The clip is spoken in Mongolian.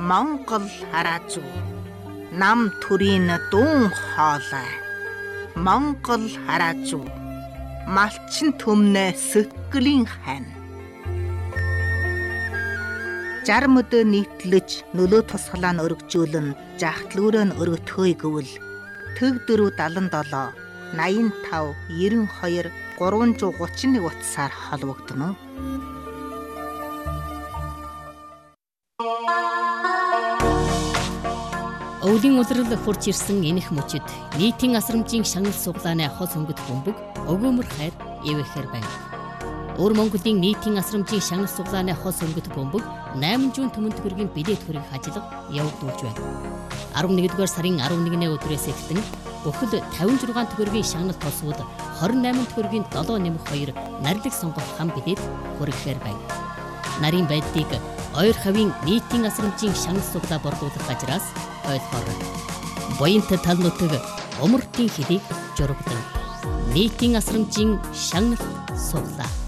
Монгол хараажуу нам төрийн дуун хоолой Монгол хараажуу малчин төмнө сэтгэлийн хань 60 өдөө нийтлэж нөлөө тусгалаа нь өргөжүүлэн жахтлүүрөө нь өргөтгөөе гэвэл төг 477 85 92 331 утсаар холбогдно. Өвлийн улирал хурж ирсэн энэх мөчид нийтийн асрамжийн шагнал суглааны хол хөнгөт бөмбөг өгөөмөр хайр эвэхээр байна. Өвөр Монголын нийтийн асрамжийн шагнал суглааны хол хөнгөт бөмбөг 8 жуун Төмөн төгрөгийн билет хөрөг ажиллага явагдуулж байна. 11-р сарын 11-ний өдрөөс эхлэн бүхэл 56 төгрөгийн шагнал тосвол 28 төгрөгийн 7 нэмэх 2 нарилэг сонгох хам билет хөрөглөөр байна. Нарийн байдлыг ойр хавийн нийтийн асрамжийн шагнал суглаа борлуулах газраас ойлгохоор буянт тал нутаг умартын хэлийг жургадан нийтийн асрамжийн шагнал суглаа